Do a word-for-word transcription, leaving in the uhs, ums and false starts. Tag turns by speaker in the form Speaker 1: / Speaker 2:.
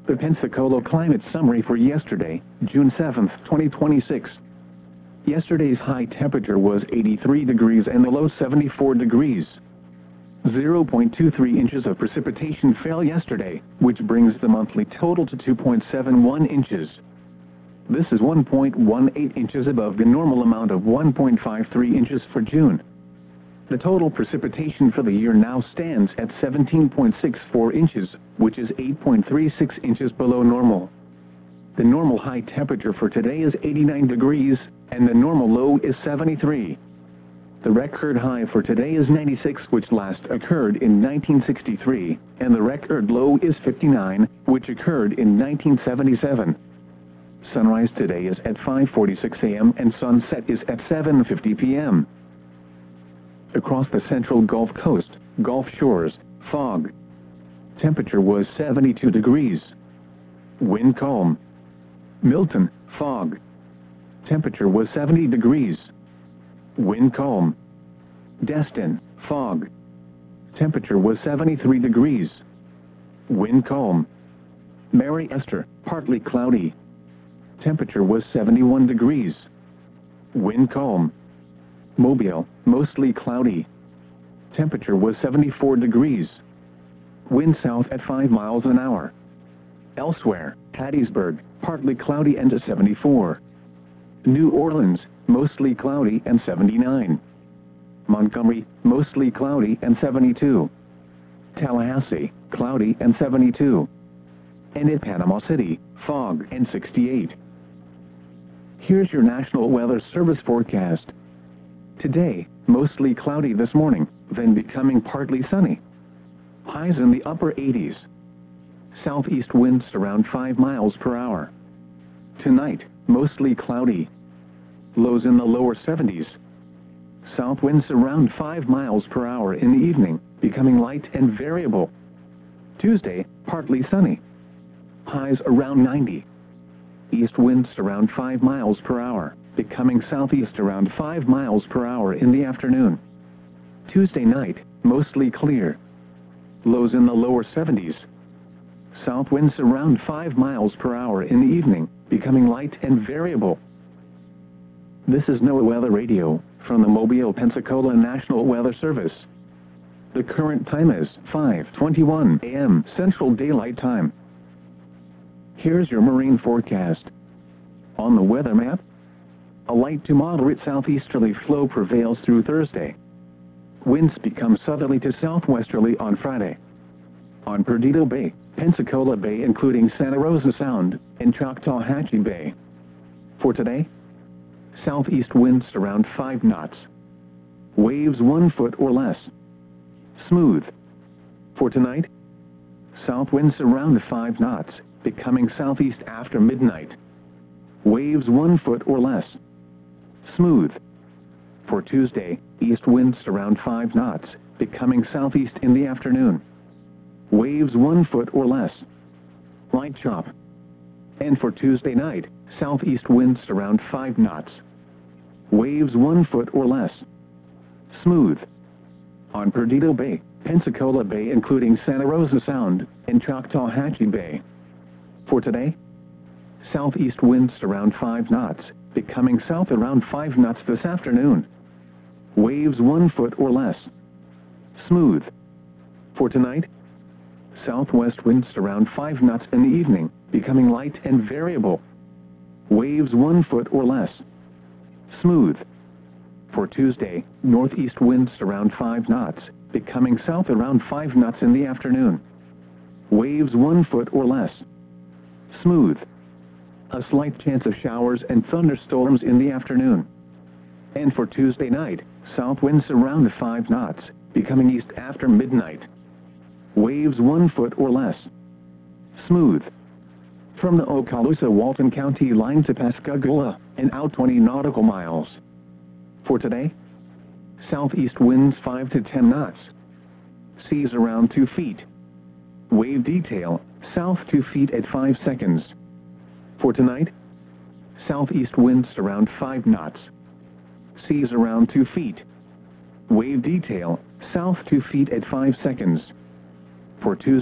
Speaker 1: The Pensacola Climate Summary for yesterday, June seventh, twenty twenty-six. Yesterday's high temperature was eighty-three degrees and the low seventy-four degrees. zero point two three inches of precipitation fell yesterday, which brings the monthly total to two point seven one inches. This is one point one eight inches above the normal amount of one point five three inches for June. The total precipitation for the year now stands at seventeen point six four inches, which is eight point three six inches below normal. The normal high temperature for today is eighty-nine degrees, and the normal low is seventy-three. The record high for today is ninety-six, which last occurred in nineteen sixty-three, and the record low is fifty-nine, which occurred in nineteen seventy-seven. Sunrise today is at five forty-six a m and sunset is at seven fifty p m Across the central Gulf Coast, Gulf Shores, fog. Temperature was seventy-two degrees. Wind calm. Milton, fog. Temperature was seventy degrees. Wind calm. Destin, fog. Temperature was seventy-three degrees. Wind calm. Mary Esther, partly cloudy. Temperature was seventy-one degrees. Wind calm. Mobile, mostly cloudy. Temperature was seventy-four degrees. Wind south at five miles an hour. Elsewhere, Hattiesburg, partly cloudy and seventy-four. New Orleans, mostly cloudy and seventy-nine. Montgomery, mostly cloudy and seventy-two. Tallahassee, cloudy and seventy-two. And in Panama City, fog and sixty-eight. Here's your National Weather Service forecast. Today, mostly cloudy this morning, then becoming partly sunny. Highs in the upper eighties. Southeast winds around five miles per hour. Tonight, mostly cloudy. Lows in the lower seventies. South winds around five miles per hour in the evening, becoming light and variable. Tuesday, partly sunny. Highs around ninety. East winds around five miles per hour, becoming southeast around five miles per hour in the afternoon. Tuesday night, mostly clear. Lows in the lower seventies. South winds around five miles per hour in the evening, becoming light and variable. This is NOAA Weather Radio, from the Mobile, Pensacola National Weather Service. The current time is five twenty-one a m Central Daylight Time. Here's your marine forecast. On the weather map, a light to moderate southeasterly flow prevails through Thursday. Winds become southerly to southwesterly on Friday. On Perdido Bay, Pensacola Bay including Santa Rosa Sound, and Choctawhatchee Bay. For today, southeast winds around five knots. Waves one foot or less. Smooth. For tonight, south winds around five knots, becoming southeast after midnight. Waves one foot or less. Smooth. For Tuesday, east winds around five knots, becoming southeast in the afternoon. Waves one foot or less. Light chop. And for Tuesday night, southeast winds around five knots. Waves one foot or less. Smooth. On Perdido Bay, Pensacola Bay including Santa Rosa Sound, and Choctawhatchee Bay. For today, southeast winds around five knots, becoming south around five knots this afternoon. Waves one foot or less. Smooth. For tonight, southwest winds around five knots in the evening, becoming light and variable. Waves one foot or less. Smooth. For Tuesday, northeast winds around five knots, becoming south around five knots in the afternoon. Waves one foot or less. Smooth. A slight chance of showers and thunderstorms in the afternoon. And for Tuesday night, south winds around five knots, becoming east after midnight. Waves one foot or less. Smooth. From the Okaloosa-Walton County line to Pascagoula, and out twenty nautical miles. For today, southeast winds five to ten knots. Seas around two feet. Wave detail, south two feet at five seconds. For tonight, southeast winds around five knots. Seas around two feet. Wave detail, south two feet at five seconds. For Tuesday,